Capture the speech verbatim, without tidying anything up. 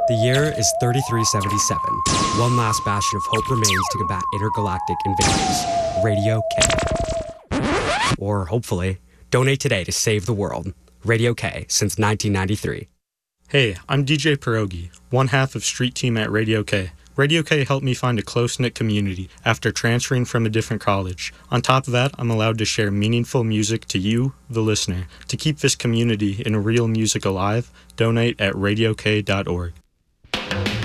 The year is thirty-three seventy-seven. One last bastion of hope remains to combat intergalactic invaders. Radio K. Or, hopefully, donate today to save the world. Radio K since nineteen ninety-three. Hey, I'm D J Pierogi, one half of Street Team at Radio K. Radio K helped me find a close-knit community after transferring from a different college. On top of that, I'm allowed to share meaningful music to you, the listener. To keep this community in real music alive, donate at radio k dot org.